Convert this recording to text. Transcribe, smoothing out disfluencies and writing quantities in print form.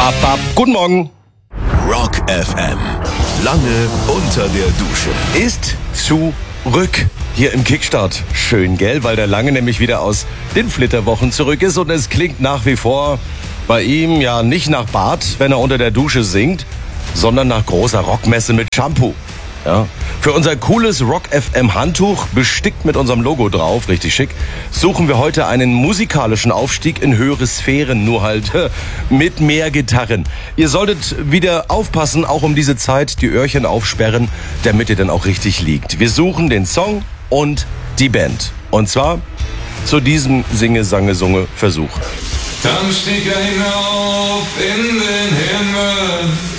Guten Morgen. Rock FM. Lange unter der Dusche. Ist zurück hier im Kickstart. Schön, gell? Weil der Lange nämlich wieder aus den Flitterwochen zurück ist und es klingt nach wie vor bei ihm ja nicht nach Bad, wenn er unter der Dusche singt, sondern nach großer Rockmesse mit Shampoo. Ja. Für unser cooles Rock FM Handtuch, bestickt mit unserem Logo drauf, richtig schick, suchen wir heute einen musikalischen Aufstieg in höhere Sphären, nur halt mit mehr Gitarren. Ihr solltet wieder aufpassen, auch um diese Zeit die Öhrchen aufsperren, damit ihr dann auch richtig liegt. Wir suchen den Song und die Band. Und zwar zu diesem Singe-Sange-Sunge-Versuch. Dann stieg er hinauf in den Himmel.